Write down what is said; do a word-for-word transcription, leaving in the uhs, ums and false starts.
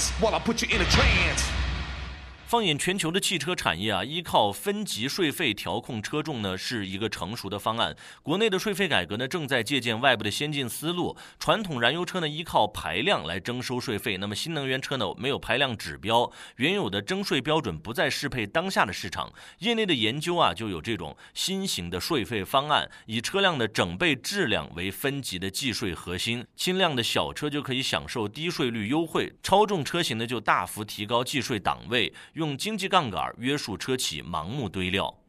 dance while I put you in a trance。 放眼全球的汽车产业啊，依靠分级税费调控车重呢，是一个成熟的方案。国内的税费改革呢，正在借鉴外部的先进思路。传统燃油车呢，依靠排量来征收税费，那么新能源车呢，没有排量指标，原有的征税标准不再适配当下的市场。业内的研究啊，就有这种新型的税费方案，以车辆的整备质量为分级的计税核心。轻量的小车就可以享受低税率优惠，超重车型呢就大幅提高计税档位。用经济杠杆约束车企盲目堆料。